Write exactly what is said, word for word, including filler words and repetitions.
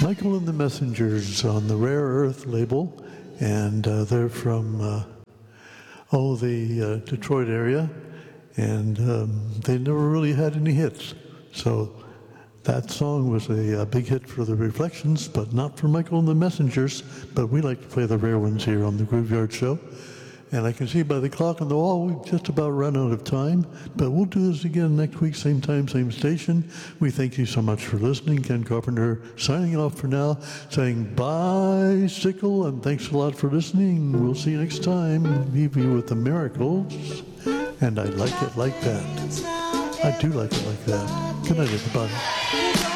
Michael and the Messengers on the Rare Earth label, and uh, they're from uh, oh the uh, Detroit area, and um, they never really had any hits. So that song was a, a big hit for the Reflections, but not for Michael and the Messengers. But we like to play the rare ones here on the Grooveyard Show. And I can see by the clock on the wall we've just about run out of time, but we'll do this again next week, same time, same station. We thank you so much for listening. Ken Carpenter signing off for now, saying bicycle, and thanks a lot for listening. We'll see you next time. Leave you with the Miracles, and I like it like that. I do like it like that. Good night, everybody.